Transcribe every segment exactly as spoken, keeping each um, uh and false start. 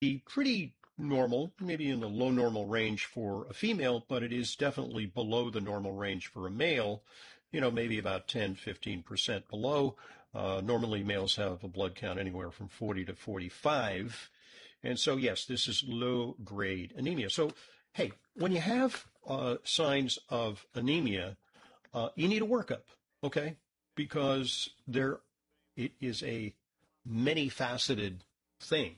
pretty normal, maybe in the low normal range for a female, but it is definitely below the normal range for a male, you know, maybe about ten, fifteen percent below. Uh, normally males have a blood count anywhere from forty to forty-five. And so, yes, this is low grade anemia. So, hey, when you have uh, signs of anemia, uh, you need a workup, okay? Because there, it is a many faceted thing.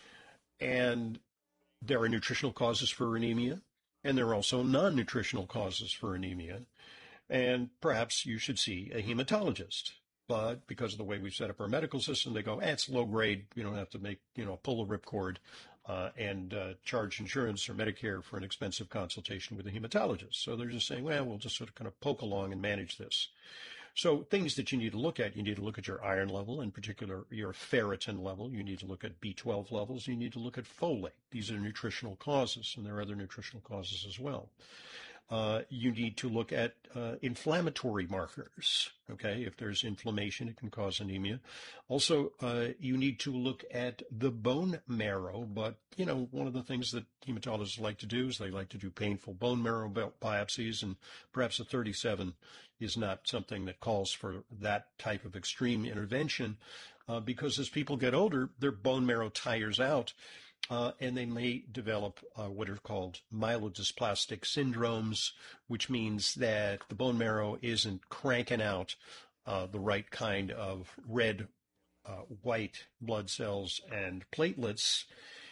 And there are nutritional causes for anemia, and there are also non-nutritional causes for anemia. And perhaps you should see a hematologist. But because of the way we've set up our medical system, they go, eh, it's low grade. You don't have to make, you know, pull a ripcord uh, and uh, charge insurance or Medicare for an expensive consultation with a hematologist. So they're just saying, well, we'll just sort of kind of poke along and manage this. So things that you need to look at, you need to look at your iron level, in particular your ferritin level. You need to look at B twelve levels. You need to look at folate. These are nutritional causes, and there are other nutritional causes as well. Uh, you need to look at uh, inflammatory markers. Okay, if there's inflammation, it can cause anemia. Also, uh, you need to look at the bone marrow. But you know, one of the things that hematologists like to do is they like to do painful bone marrow biopsies, and perhaps a thirty-seven is not something that calls for that type of extreme intervention, uh, because as people get older, their bone marrow tires out. Uh, and they may develop uh, what are called myelodysplastic syndromes, which means that the bone marrow isn't cranking out uh, the right kind of red, uh, white blood cells and platelets.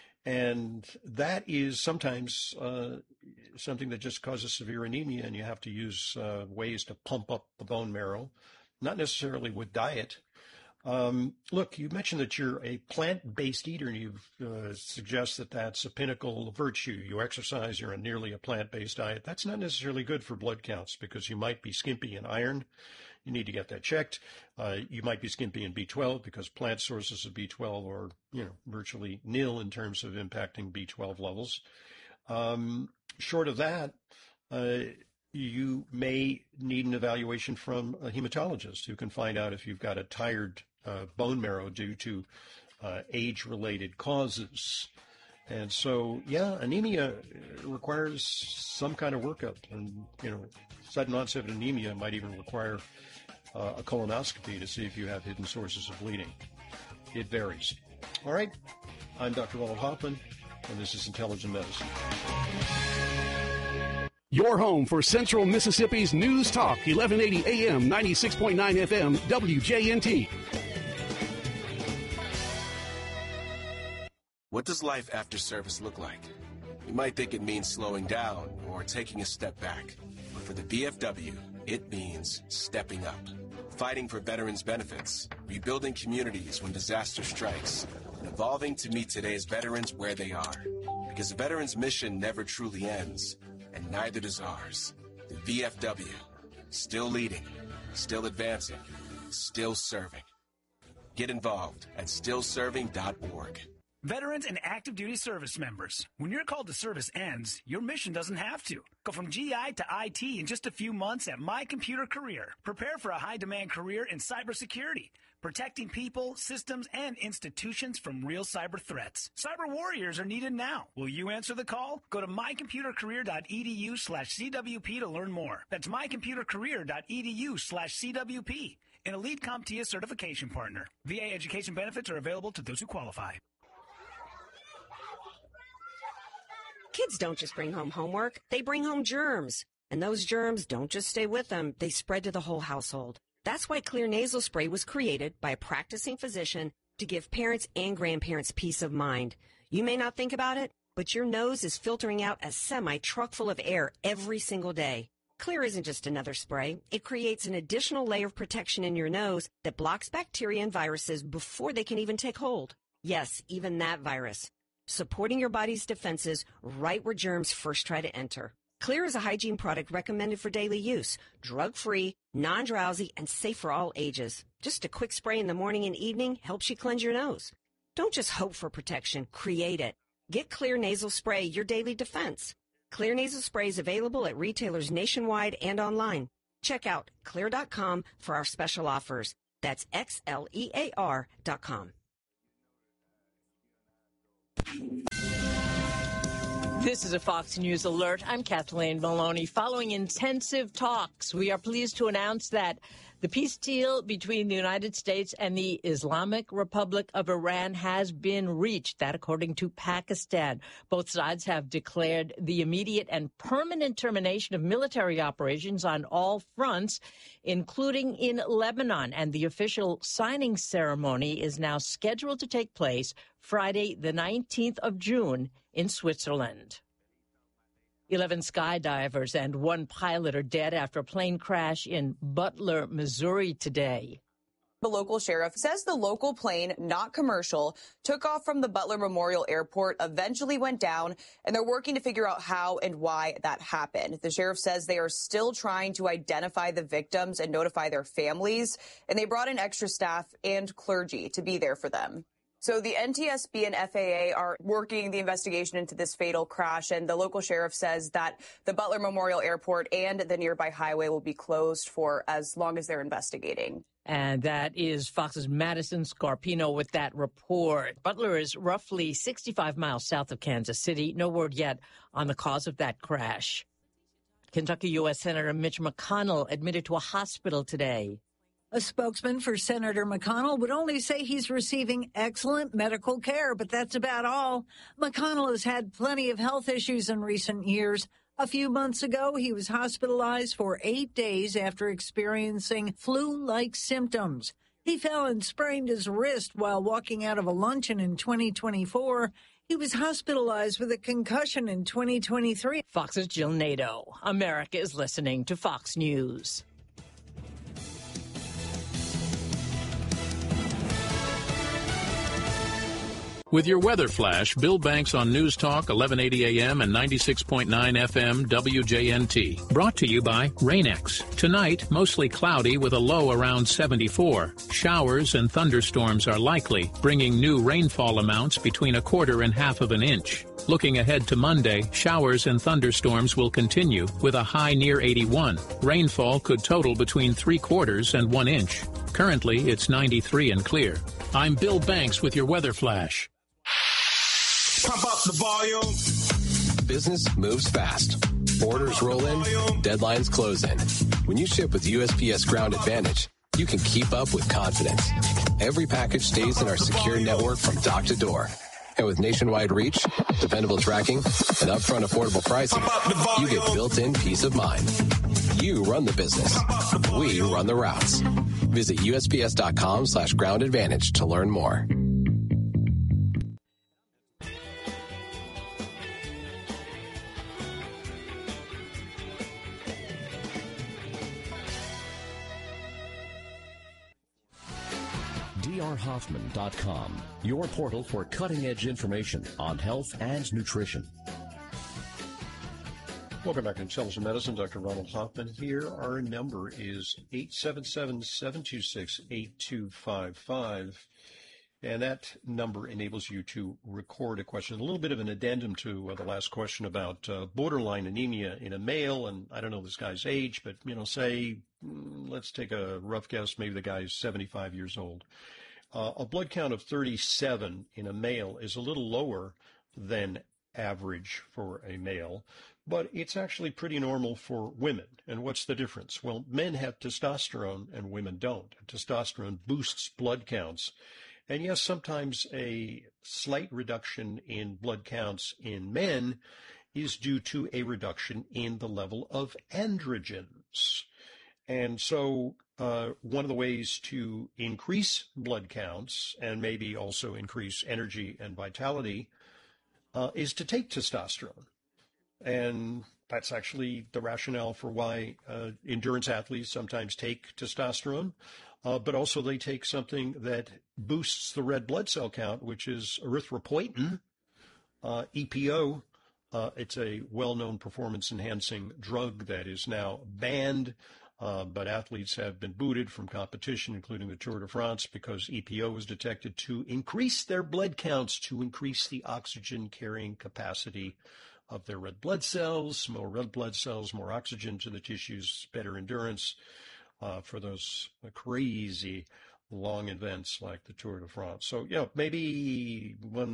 And that is sometimes uh, something that just causes severe anemia, and you have to use uh, ways to pump up the bone marrow, not necessarily with diet. Um, look, you mentioned that you're a plant-based eater, and you uh, suggest that that's a pinnacle virtue. You exercise, you're on nearly a plant-based diet. That's not necessarily good for blood counts because you might be skimpy in iron. You need to get that checked. Uh, you might be skimpy in B twelve because plant sources of B twelve are, you know, virtually nil in terms of impacting B twelve levels. Um, short of that, uh, you may need an evaluation from a hematologist who can find out if you've got a tired uh, bone marrow due to uh, age-related causes. And so, yeah, anemia requires some kind of workup. And, you know, sudden onset of anemia might even require uh, a colonoscopy to see if you have hidden sources of bleeding. It varies. All right. I'm Doctor Walt Hoffman, and this is Intelligent Medicine. Your home for Central Mississippi's News Talk, eleven eighty A M, ninety-six point nine F M, W J N T. What does life after service look like? You might think it means slowing down or taking a step back. But for the V F W, it means stepping up. Fighting for veterans' benefits, rebuilding communities when disaster strikes, and evolving to meet today's veterans where they are. Because the veterans' mission never truly ends, and neither does ours. The V F W, still leading, still advancing, still serving. Get involved at still serving dot org. Veterans and active duty service members, when your call to service ends, your mission doesn't have to. Go from G I to I T in just a few months at My Computer Career. Prepare for a high-demand career in cybersecurity, protecting people, systems, and institutions from real cyber threats. Cyber warriors are needed now. Will you answer the call? Go to my computer career dot e d u slash C W P to learn more. That's my computer career dot e d u slash C W P. An elite CompTIA certification partner. V A education benefits are available to those who qualify. Kids don't just bring home homework, they bring home germs. And those germs don't just stay with them, they spread to the whole household. That's why Xlear nasal spray was created by a practicing physician to give parents and grandparents peace of mind. You may not think about it, but your nose is filtering out a semi-truck full of air every single day. Xlear isn't just another spray. It creates an additional layer of protection in your nose that blocks bacteria and viruses before they can even take hold. Yes, even that virus. Supporting your body's defenses right where germs first try to enter. Xlear is a hygiene product recommended for daily use, drug-free, non-drowsy, and safe for all ages. Just a quick spray in the morning and evening helps you cleanse your nose. Don't just hope for protection, create it. Get Xlear nasal spray, your daily defense. Xlear nasal spray is available at retailers nationwide and online. Check out xlear dot com for our special offers. That's X L E A R dot com. This is a Fox News alert. I'm Kathleen Maloney. Following intensive talks, we are pleased to announce that the peace deal between the United States and the Islamic Republic of Iran has been reached. That, according to Pakistan. Both sides have declared the immediate and permanent termination of military operations on all fronts, including in Lebanon. And the official signing ceremony is now scheduled to take place Friday, the nineteenth of June in Switzerland. Eleven skydivers and one pilot are dead after a plane crash in Butler, Missouri today. The local sheriff says the local plane, not commercial, took off from the Butler Memorial Airport, eventually went down, and they're working to figure out how and why that happened. The sheriff says they are still trying to identify the victims and notify their families, and they brought in extra staff and clergy to be there for them. So the N T S B and F A A are working the investigation into this fatal crash, and the local sheriff says that the Butler Memorial Airport and the nearby highway will be closed for as long as they're investigating. And that is Fox's Madison Scarpino with that report. Butler is roughly sixty-five miles south of Kansas City. No word yet on the cause of that crash. Kentucky U S Senator Mitch McConnell admitted to a hospital today. A spokesman for Senator McConnell would only say he's receiving excellent medical care, but that's about all. McConnell has had plenty of health issues in recent years. A few months ago, he was hospitalized for eight days after experiencing flu-like symptoms. He fell and sprained his wrist while walking out of a luncheon in twenty twenty-four. He was hospitalized with a concussion in twenty twenty-three. Fox's Jill Nato. America is listening to Fox News. With your weather flash, Bill Banks on News Talk, eleven eighty A M and ninety-six point nine F M W J N T. Brought to you by Rain-X. Tonight, mostly cloudy with a low around seventy-four. Showers and thunderstorms are likely, bringing new rainfall amounts between a quarter and half of an inch. Looking ahead to Monday, showers and thunderstorms will continue with a high near eighty-one. Rainfall could total between three quarters and one inch. Currently, it's ninety-three and clear. I'm Bill Banks with your weather flash. Pump up the volume. Business moves fast. Orders roll in, deadlines close in. When you ship with U S P S Ground Advantage, you can keep up with confidence. Every package stays in our secure network from dock to door. And with nationwide reach, dependable tracking, and upfront affordable pricing, you get built-in peace of mind. You run the business. We run the routes. Visit U S P S dot com slash ground advantage to learn more. D R Hoffman dot com, your portal for cutting-edge information on health and nutrition. Welcome back to Intelligent Medicine. Doctor Ronald Hoffman here. Our number is eight seven seven, seven two six, eight two five five. And that number enables you to record a question. A little bit of an addendum to uh, the last question about uh, borderline anemia in a male. And I don't know this guy's age, but, you know, say, mm, let's take a rough guess. Maybe the guy's seventy-five years old. Uh, a blood count of thirty-seven in a male is a little lower than average for a male, but it's actually pretty normal for women. And what's the difference? Well, men have testosterone and women don't. Testosterone boosts blood counts. And yes, sometimes a slight reduction in blood counts in men is due to a reduction in the level of androgens. And so uh, one of the ways to increase blood counts and maybe also increase energy and vitality uh, is to take testosterone. And that's actually the rationale for why uh, endurance athletes sometimes take testosterone, uh, but also they take something that boosts the red blood cell count, which is erythropoietin, uh, E P O. Uh, it's a well-known performance-enhancing drug that is now banned. Uh, but athletes have been booted from competition, including the Tour de France, because E P O was detected to increase their blood counts, to increase the oxygen carrying capacity of their red blood cells. More red blood cells, more oxygen to the tissues, better endurance uh, for those crazy long events like the Tour de France. So, you know, maybe one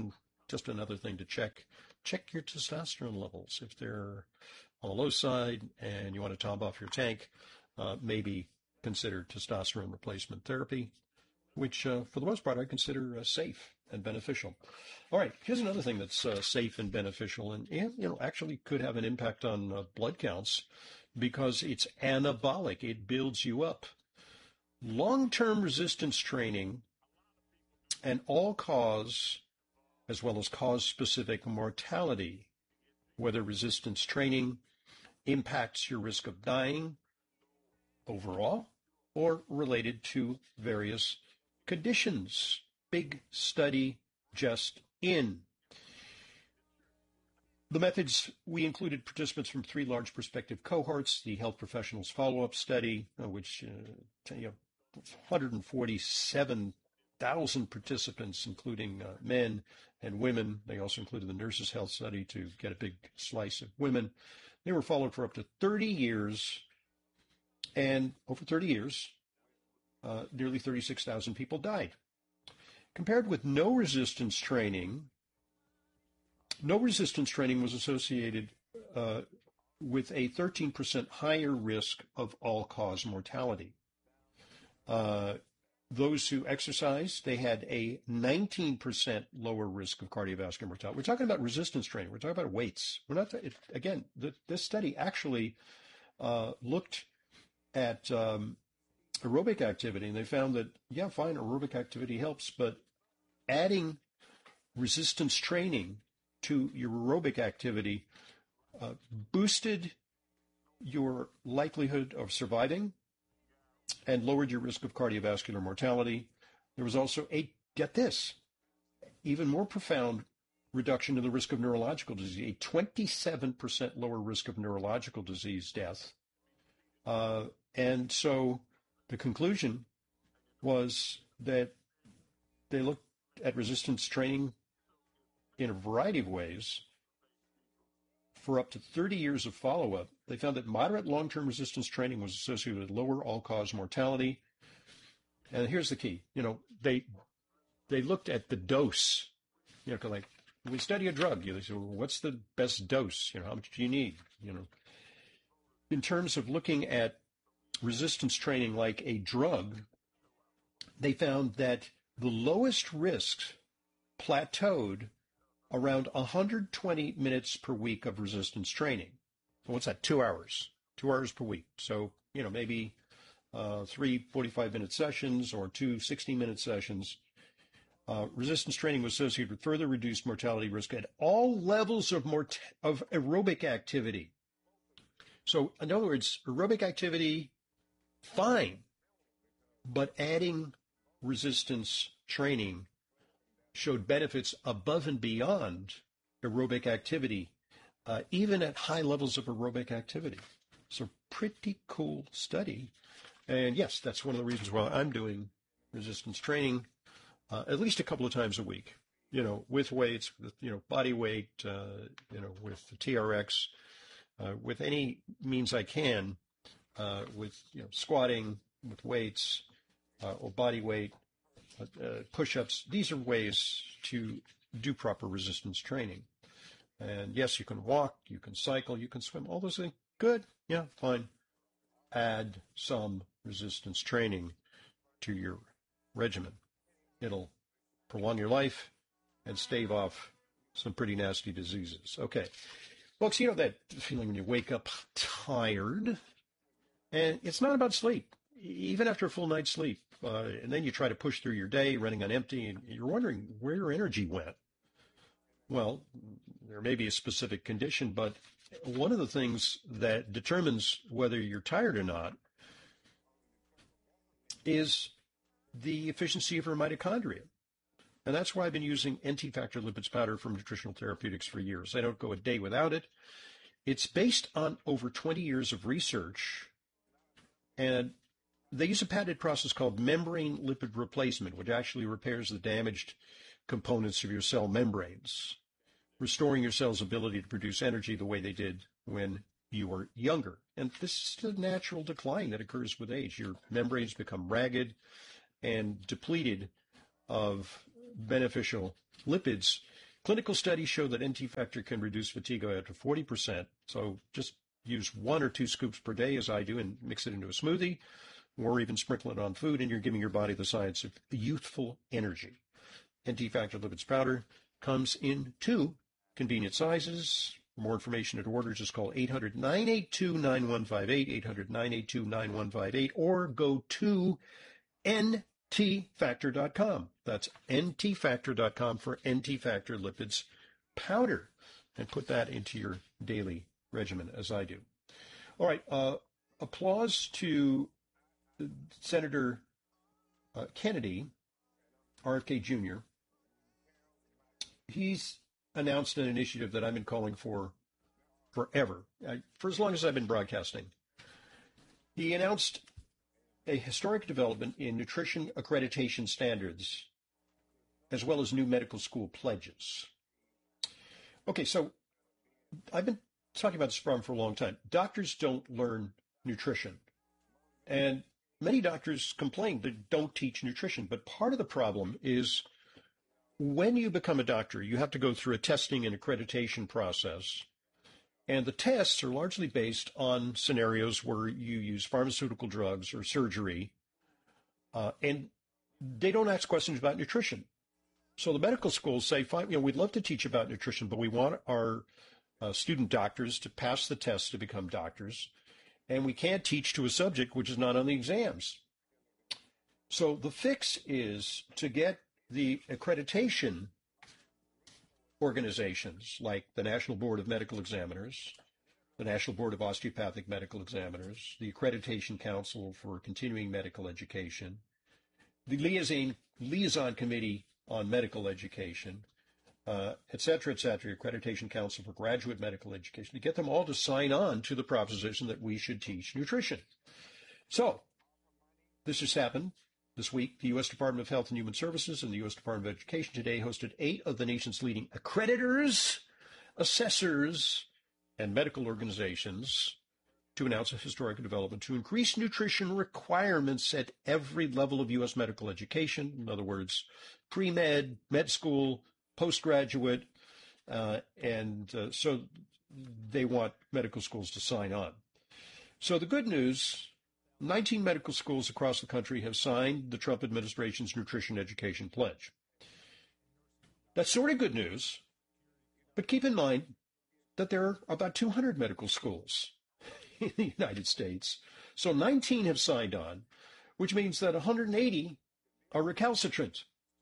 just another thing to check. Check your testosterone levels. If they're on the low side and you want to top off your tank, uh, maybe consider testosterone replacement therapy, which uh, for the most part I consider uh, safe and beneficial. All right, here's another thing that's uh, safe and beneficial, and, and you know actually could have an impact on uh, blood counts because it's anabolic. It builds you up. Long-term resistance training and all-cause, as well as cause-specific mortality, whether resistance training impacts your risk of dying overall or related to various conditions. Big study just in. The methods, we included participants from three large prospective cohorts, the health professionals follow-up study, uh, which uh, you know, one hundred forty-seven thousand participants, including uh, men and women. They also included the nurses' health study to get a big slice of women. They were followed for up to thirty years, and over thirty years, uh, nearly thirty-six thousand people died. Compared with no resistance training, no resistance training was associated uh, with a thirteen percent higher risk of all-cause mortality. Uh, those who exercised, they had a nineteen percent lower risk of cardiovascular mortality. We're talking about resistance training. We're talking about weights. We're not, it, again, the, this study actually uh, looked at um, aerobic activity, and they found that, yeah, fine, aerobic activity helps, but adding resistance training to your aerobic activity uh, boosted your likelihood of surviving and lowered your risk of cardiovascular mortality. There was also a, get this, even more profound reduction in the risk of neurological disease, a twenty-seven percent lower risk of neurological disease death. Uh, and so the conclusion was that they looked at resistance training in a variety of ways. For up to thirty years of follow-up, they found that moderate long-term resistance training was associated with lower all-cause mortality. And here's the key. You know, they they looked at the dose. You know, like, when we study a drug, you know, they say, well, what's the best dose? You know, how much do you need? You know, in terms of looking at resistance training like a drug, they found that the lowest risks plateaued around one hundred twenty minutes per week of resistance training. So what's that? Two hours. Two hours per week. So, you know, maybe uh, three forty-five minute sessions or two sixty minute sessions. Uh, resistance training was associated with further reduced mortality risk at all levels of, mort- of aerobic activity. So, in other words, aerobic activity, fine, but adding resistance training showed benefits above and beyond aerobic activity, uh, even at high levels of aerobic activity. So pretty cool study. And yes, that's one of the reasons why I'm doing resistance training uh, at least a couple of times a week, you know, with weights, with, you know, body weight, uh, you know, with the T R X, uh, with any means I can, uh, with, you know, squatting, with weights, uh, or body weight, Uh, push-ups. These are ways to do proper resistance training. And yes, you can walk, you can cycle, you can swim, all those things. Good. Yeah, fine. Add some resistance training to your regimen. It'll prolong your life and stave off some pretty nasty diseases. Okay. Folks, you know that feeling when you wake up tired, and it's not about sleep. Even after a full night's sleep, uh, and then you try to push through your day running on empty, and you're wondering where your energy went. Well, there may be a specific condition, but one of the things that determines whether you're tired or not is the efficiency of your mitochondria. And that's why I've been using N T Factor Lipids powder from Nutritional Therapeutics for years. I don't go a day without it. It's based on over twenty years of research, and they use a patented process called membrane lipid replacement, which actually repairs the damaged components of your cell membranes, restoring your cell's ability to produce energy the way they did when you were younger. And this is the natural decline that occurs with age. Your membranes become ragged and depleted of beneficial lipids, Clinical studies show that N T factor can reduce fatigue by up to forty percent. So just use one or two scoops per day, as I do, and mix it into a smoothie, or even sprinkle it on food, and you're giving your body the science of youthful energy. N T factor lipids powder comes in two convenient sizes. For more information and orders, just call eight hundred, nine eight two, nine one five eight, eight hundred, nine eight two, nine one five eight, or go to N T factor dot com. That's N T factor dot com for N T factor lipids powder, and put that into your daily regimen, as I do. All right, uh, applause to Senator uh, Kennedy, R F K Junior He's announced an initiative that I've been calling for forever, I, for as long as I've been broadcasting. He announced a historic development in nutrition accreditation standards, as well as new medical school pledges. Okay, so I've been talking about this problem for a long time. Doctors don't learn nutrition, and many doctors complain they don't teach nutrition, but part of the problem is when you become a doctor, you have to go through a testing and accreditation process. And the tests are largely based on scenarios where you use pharmaceutical drugs or surgery, uh, and they don't ask questions about nutrition. So the medical schools say, fine, you know, we'd love to teach about nutrition, but we want our uh, student doctors to pass the test to become doctors, and we can't teach to a subject which is not on the exams. So the fix is to get the accreditation organizations like the National Board of Medical Examiners, the National Board of Osteopathic Medical Examiners, the Accreditation Council for Continuing Medical Education, the Liaison, Liaison Committee on Medical Education, uh, et cetera, et cetera, Accreditation Council for Graduate Medical Education, to get them all to sign on to the proposition that we should teach nutrition. So this has happened. This week, the U S Department of Health and Human Services and the U S Department of Education today hosted eight of the nation's leading accreditors, assessors, and medical organizations to announce a historic development to increase nutrition requirements at every level of U S medical education. In other words, pre-med, med school, postgraduate, uh, and uh, so they want medical schools to sign on. So the good news, nineteen medical schools across the country have signed the Trump administration's Nutrition Education Pledge. That's sort of good news, but keep in mind that there are about two hundred medical schools in the United States. So nineteen have signed on, which means that one hundred eighty are recalcitrant.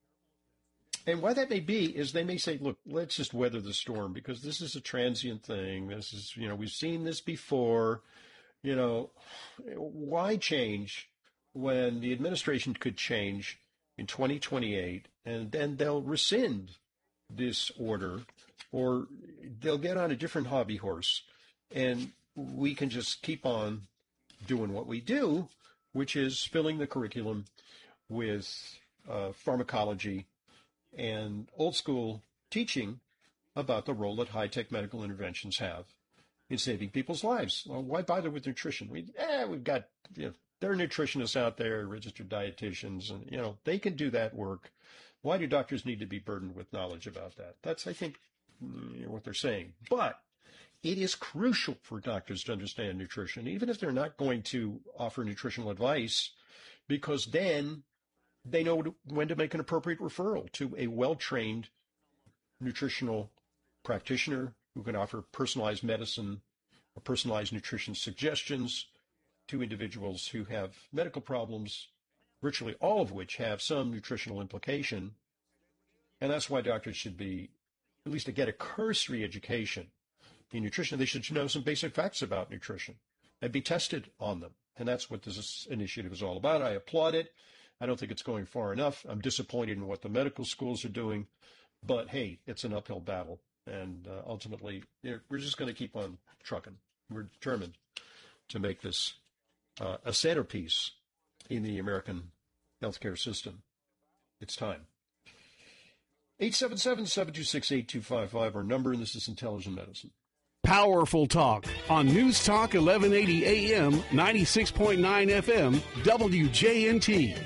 And why that may be is they may say, look, let's just weather the storm because this is a transient thing. This is, you know, we've seen this before. You know, why change when the administration could change in twenty twenty-eight and then they'll rescind this order or they'll get on a different hobby horse and we can just keep on doing what we do, which is filling the curriculum with uh, pharmacology and old school teaching about the role that high-tech medical interventions have in saving people's lives. Well, why bother with nutrition? We, eh, we've got, you know, there are nutritionists out there, registered dietitians, and, you know, they can do that work. Why do doctors need to be burdened with knowledge about that? That's, I think, you know, what they're saying. But it is crucial for doctors to understand nutrition, even if they're not going to offer nutritional advice, because then they know when to make an appropriate referral to a well-trained nutritional practitioner who can offer personalized medicine or personalized nutrition suggestions to individuals who have medical problems, virtually all of which have some nutritional implication. And that's why doctors should be, at least to get a cursory education in nutrition, they should know some basic facts about nutrition and be tested on them. And that's what this initiative is all about. I applaud it. I don't think it's going far enough. I'm disappointed in what the medical schools are doing. But, hey, it's an uphill battle. And uh, ultimately, you know, we're just going to keep on trucking. We're determined to make this uh, a centerpiece in the American healthcare system. It's time. eight seven seven, seven two six, eight two five five, our number, and this is Intelligent Medicine. Powerful Talk on News Talk eleven eighty A M, ninety-six point nine F M, W J N T.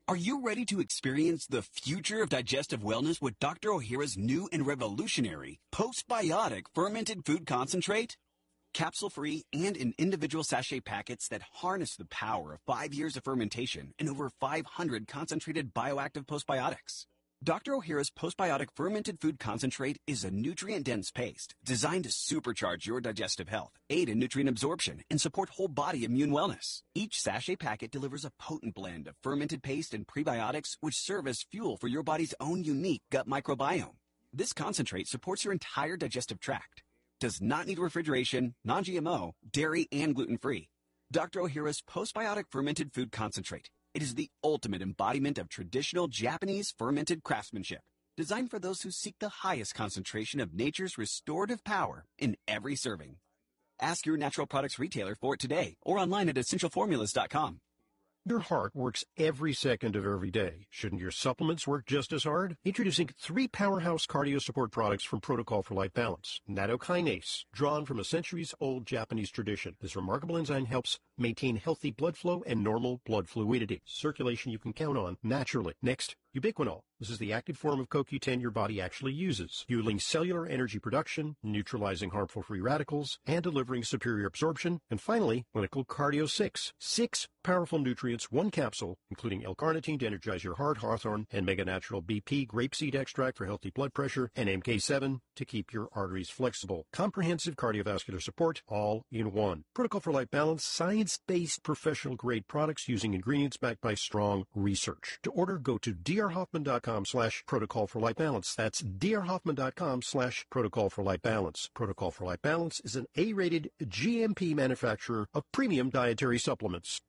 Are you ready to experience the future of digestive wellness with Doctor Ohhira's new and revolutionary postbiotic fermented food concentrate? Capsule-free and in individual sachet packets that harness the power of five years of fermentation and over five hundred concentrated bioactive postbiotics. Doctor Ohhira's postbiotic fermented food concentrate is a nutrient-dense paste designed to supercharge your digestive health, aid in nutrient absorption, and support whole body immune wellness. Each sachet packet delivers a potent blend of fermented paste and prebiotics which serve as fuel for your body's own unique gut microbiome. This concentrate supports your entire digestive tract, does not need refrigeration, non-G M O, dairy, and gluten-free. Doctor Ohhira's postbiotic fermented food concentrate. It is the ultimate embodiment of traditional Japanese fermented craftsmanship, designed for those who seek the highest concentration of nature's restorative power in every serving. Ask your natural products retailer for it today or online at essential formulas dot com. Your heart works every second of every day. Shouldn't your supplements work just as hard? Introducing three powerhouse cardio support products from Protocol for Life Balance. Nattokinase, drawn from a centuries-old Japanese tradition. This remarkable enzyme helps maintain healthy blood flow and normal blood fluidity. Circulation you can count on naturally. Next, Ubiquinol. This is the active form of C O Q ten your body actually uses, fueling cellular energy production, neutralizing harmful free radicals, and delivering superior absorption. And finally, Clinical Cardio six. Six powerful nutrients, one capsule, including L-carnitine to energize your heart, Hawthorne, and Mega Natural B P grapeseed extract for healthy blood pressure, and M K seven to keep your arteries flexible. Comprehensive cardiovascular support, all in one. Protocol for Life Balance, science-based professional-grade products using ingredients backed by strong research. To order, go to d r hoffman dot com slash protocol for life balance. That's d r hoffman dot com slash protocol for life balance. Protocol for Life Balance is an A-rated G M P manufacturer of premium dietary supplements.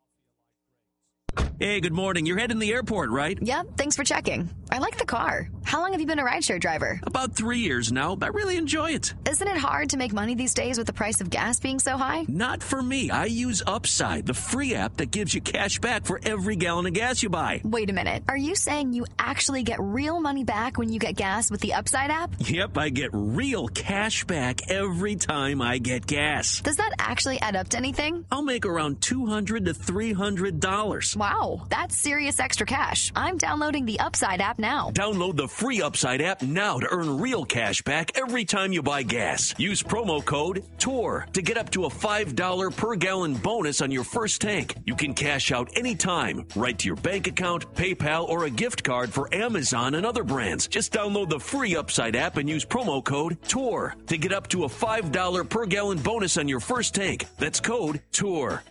Hey, good morning. You're heading to the airport, right? Yep, thanks for checking. I like the car. How long have you been a rideshare driver? About three years now, but I really enjoy it. Isn't it hard to make money these days with the price of gas being so high? Not for me. I use Upside, the free app that gives you cash back for every gallon of gas you buy. Wait a minute. Are you saying you actually get real money back when you get gas with the Upside app? Yep, I get real cash back every time I get gas. Does that actually add up to anything? I'll make around two hundred to three hundred dollars. Wow, that's serious extra cash. I'm downloading the Upside app now. Download the free Upside app now to earn real cash back every time you buy gas. Use promo code TOUR to get up to a five dollars per gallon bonus on your first tank. You can cash out anytime, right to your bank account, PayPal, or a gift card for Amazon and other brands. Just download the free Upside app and use promo code TOUR to get up to a five dollars per gallon bonus on your first tank. That's code TOUR.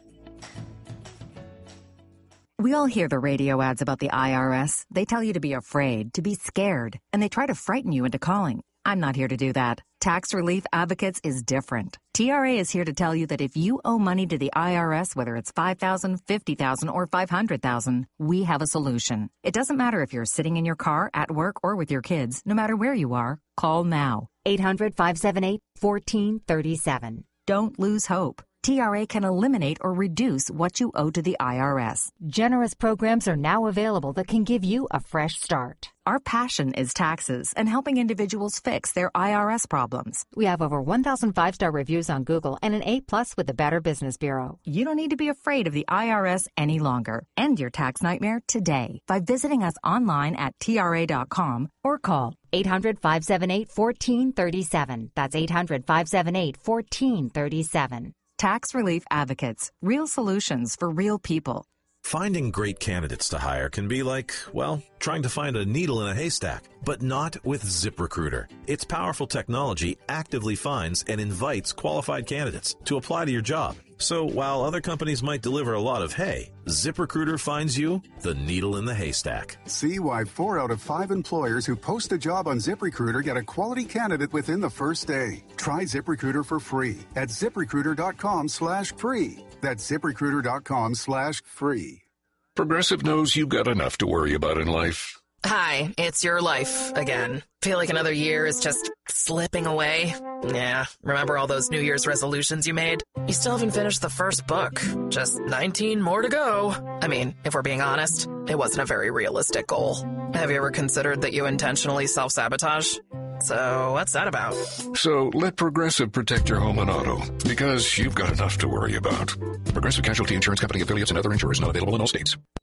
We all hear the radio ads about the I R S. They tell you to be afraid, to be scared, and they try to frighten you into calling. I'm not here to do that. Tax Relief Advocates is different. T R A is here to tell you that if you owe money to the I R S, whether it's five thousand dollars, fifty thousand dollars, or five hundred thousand dollars, we have a solution. It doesn't matter if you're sitting in your car, at work, or with your kids. No matter where you are, call now. eight hundred, five seven eight, one four three seven. Don't lose hope. T R A can eliminate or reduce what you owe to the I R S. Generous programs are now available that can give you a fresh start. Our passion is taxes and helping individuals fix their I R S problems. We have over one thousand five-star reviews on Google and an A plus with the Better Business Bureau. You don't need to be afraid of the I R S any longer. End your tax nightmare today by visiting us online at T R A dot com or call eight hundred, five seven eight, one four three seven. That's eight hundred, five seven eight, one four three seven. Tax Relief Advocates. Real solutions for real people. Finding great candidates to hire can be like, well, trying to find a needle in a haystack, but not with ZipRecruiter. Its powerful technology actively finds and invites qualified candidates to apply to your job. So while other companies might deliver a lot of hay, ZipRecruiter finds you the needle in the haystack. See why four out of five employers who post a job on ZipRecruiter get a quality candidate within the first day. Try ZipRecruiter for free at ZipRecruiter.com slash free. That's ZipRecruiter.com slash free. Progressive knows you've got enough to worry about in life. Hi, it's your life again. Feel like another year is just slipping away? Yeah, remember all those New Year's resolutions you made? You still haven't finished the first book. Just nineteen more to go. I mean, if we're being honest, it wasn't a very realistic goal. Have you ever considered that you intentionally self-sabotage? So what's that about? So let Progressive protect your home and auto, because you've got enough to worry about. Progressive Casualty Insurance Company affiliates and other insurers not available in all states.